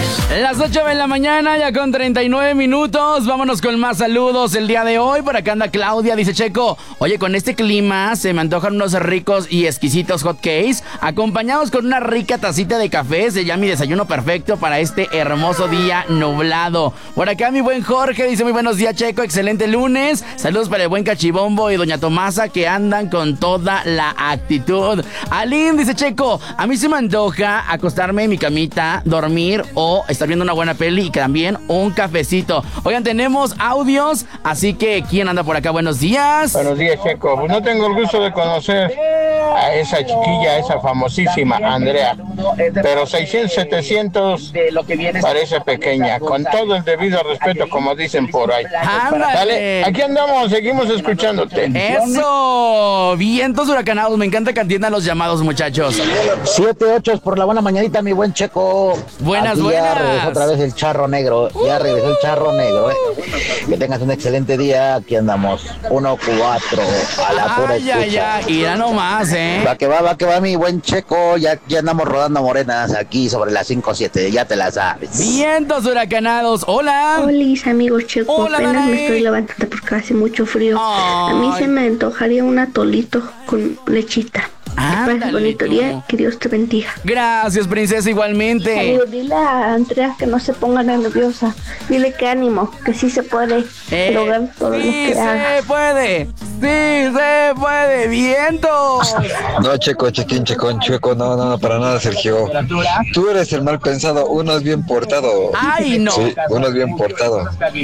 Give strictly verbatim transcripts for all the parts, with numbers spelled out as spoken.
Las ocho de la mañana, ya con treinta y nueve minutos. Vámonos con más saludos el día de hoy. Por acá anda Claudia, dice Checo: oye, con este clima se me antojan unos ricos y exquisitos hot cakes, acompañados con una rica tacita de café. Sería mi desayuno perfecto para este hermoso día nublado. Por acá mi buen Jorge dice: muy buenos días, Checo, excelente lunes. Saludos para el buen Cachibombo y doña Tomasa, que andan con toda la actitud. Aline dice: Checo, a mí se me antoja acostarme en mi camita, dormir o estar viendo una buena peli y también un cafecito. Oigan, tenemos audios, así que ¿quién anda por acá? Buenos días. Buenos días, Checo. Pues no tengo el gusto de conocer a esa chiquilla, esa famosísima Andrea, pero seiscientos, setecientos parece pequeña, con todo el debido respeto, como dicen por ahí. ¡Ándale! Dale, aquí andamos, seguimos escuchándote. ¡Eso! Vientos huracanados, me encanta que atiendan los llamados, muchachos. Siete, ocho por la buena mañanita, mi buen Checo. Buenas, Aquí buenas. Ya regresó otra vez el charro negro. Ya regresó el charro negro, eh. Que tengas un excelente día. Aquí andamos. uno cuatro a la pura Ay, ay, escucha. ay, irá nomás, ¿eh? Va que va, va que va, mi buen Checo. Ya, ya andamos rodando morenas aquí sobre las cinco siete. Ya te la sabes. Vientos huracanados, hola. Hola, amigos Checo. Hola, Apenas Danae. me estoy levantando porque hace mucho frío. Ay. A mí se me antojaría un atolito con lechita. Que pases Ándale, bonito tú. día. Que Dios te bendiga. Gracias, princesa, igualmente. Amigo, dile a Andrea que no se ponga nerviosa. Dile que ánimo, que sí se puede Eh, lograr todo lo sí que haga. se puede, sí se puede, vientos. No, Checo, Chequín, Checón, Chueco, no, no, no, para nada, Sergio. Tú eres el mal pensado, uno es bien portado. Ay, no. Sí, uno es bien portado.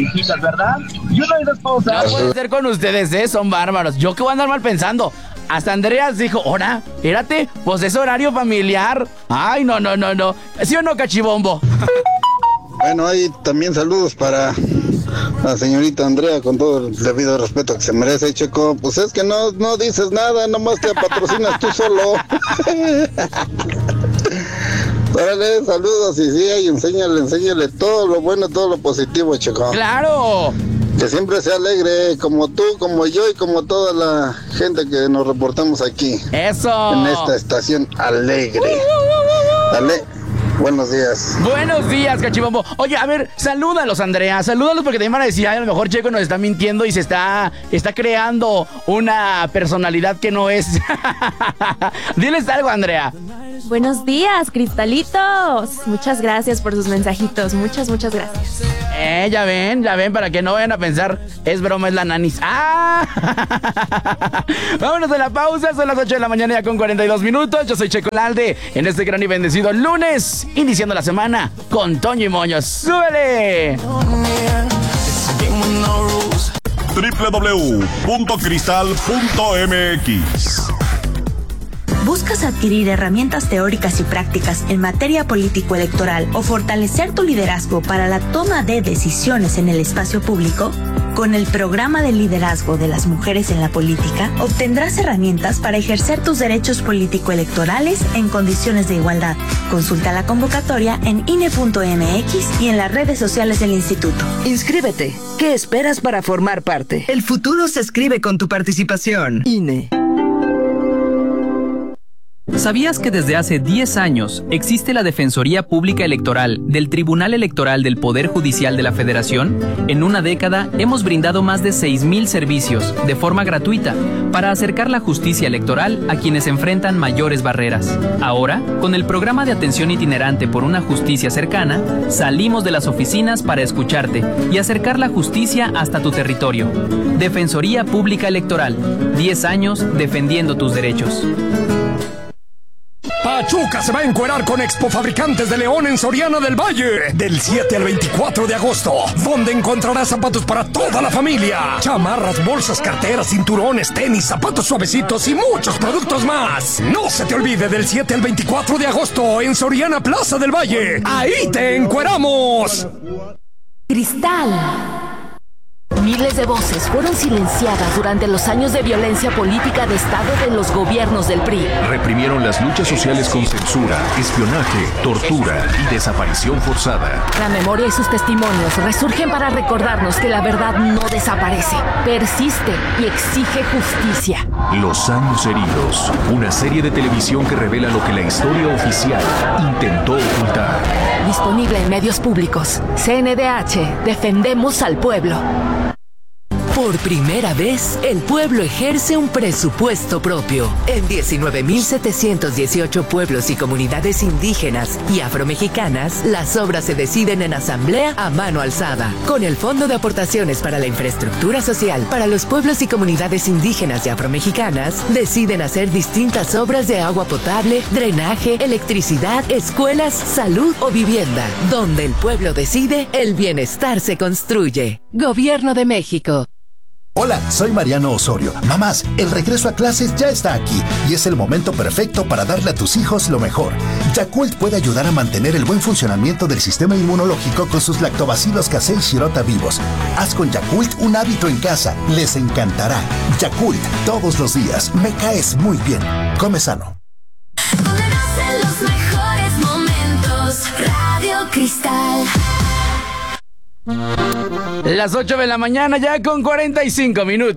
No puede ser con ustedes, ¿eh? Son bárbaros. Yo que voy a andar mal pensando. Hasta Andreas dijo: ¡hora! Espérate, pues es horario familiar. Ay, no, no, no, no. ¿Sí o no, Cachibombo? Bueno, hay también saludos para la señorita Andrea, con todo el debido respeto que se merece, Checo. Pues es que no, no dices nada, nomás te patrocinas tú solo. Órale, saludos y sí, y enséñale, enséñale todo lo bueno, todo lo positivo, Checo. ¡Claro! Que siempre sea alegre, como tú, como yo y como toda la gente que nos reportamos aquí. ¡Eso! En esta estación alegre. Dale, buenos días. Buenos días, Cachibombo. Oye, a ver, salúdalos, Andrea. Salúdalos porque también van a decir: ay, a lo mejor Checo nos está mintiendo y se está, está creando una personalidad que no es. Diles algo, Andrea. Buenos días, cristalitos. Muchas gracias por sus mensajitos. Muchas, muchas gracias. Eh, ya ven, ya ven, para que no vayan a pensar es broma, es la nanis. ¡Ah! Vámonos a la pausa, son las ocho de la mañana ya con cuarenta y dos minutos. Yo soy Checo Lalde en este gran y bendecido lunes, iniciando la semana con Toño y Moño. ¡Súbele! doble u doble u doble u punto cristal punto m x. ¿Buscas adquirir herramientas teóricas y prácticas en materia político-electoral o fortalecer tu liderazgo para la toma de decisiones en el espacio público? Con el programa de liderazgo de las mujeres en la política, obtendrás herramientas para ejercer tus derechos político-electorales en condiciones de igualdad. Consulta la convocatoria en I N E punto M X y en las redes sociales del instituto. Inscríbete. ¿Qué esperas para formar parte? El futuro se escribe con tu participación. I N E. ¿Sabías que desde hace diez años existe la Defensoría Pública Electoral del Tribunal Electoral del Poder Judicial de la Federación? En una década hemos brindado más de seis mil servicios de forma gratuita para acercar la justicia electoral a quienes enfrentan mayores barreras. Ahora, con el programa de atención itinerante por una justicia cercana, salimos de las oficinas para escucharte y acercar la justicia hasta tu territorio. Defensoría Pública Electoral, diez años defendiendo tus derechos. Pachuca se va a encuerar con Expo Fabricantes de León en Soriana del Valle del siete al veinticuatro de agosto, donde encontrarás zapatos para toda la familia, chamarras, bolsas, carteras, cinturones, tenis, zapatos suavecitos y muchos productos más. No se te olvide, del siete al veinticuatro de agosto en Soriana Plaza del Valle. ¡Ahí te encueramos! Cristal. Miles de voces fueron silenciadas durante los años de violencia política de Estado de los gobiernos del P R I. Reprimieron las luchas sociales con censura, espionaje, tortura y desaparición forzada. La memoria y sus testimonios resurgen para recordarnos que la verdad no desaparece, persiste y exige justicia. Los años heridos, una serie de televisión que revela lo que la historia oficial intentó ocultar. disponible en medios públicos. C N D H, defendemos al pueblo. Por primera vez, el pueblo ejerce un presupuesto propio. En diecinueve mil setecientos dieciocho pueblos y comunidades indígenas y afromexicanas, las obras se deciden en asamblea a mano alzada. Con el Fondo de Aportaciones para la Infraestructura Social para los pueblos y comunidades indígenas y afromexicanas, deciden hacer distintas obras de agua potable, drenaje, electricidad, escuelas, salud o vivienda. Donde el pueblo decide, el bienestar se construye. Gobierno de México. Hola, soy Mariano Osorio. Mamás, el regreso a clases ya está aquí y es el momento perfecto para darle a tus hijos lo mejor. Yakult puede ayudar a mantener el buen funcionamiento del sistema inmunológico con sus lactobacilos casei shirota vivos. Haz con Yakult un hábito en casa. Les encantará. Yakult, todos los días. Me caes muy bien. Come sano. Los mejores momentos. Radio Cristal. Las ocho de la mañana ya con cuarenta y cinco minutos.